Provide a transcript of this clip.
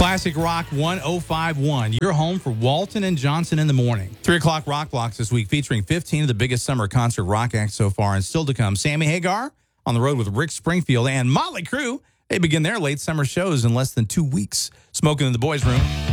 Classic Rock 1051, your home for Walton and Johnson in the morning. 3 o'clock Rock Blocks this week featuring 15 of the biggest summer concert rock acts so far, and still to come. Sammy Hagar on the road with Rick Springfield and Motley Crue. They begin their late summer shows in less than 2 weeks. Smoking in the boys' room.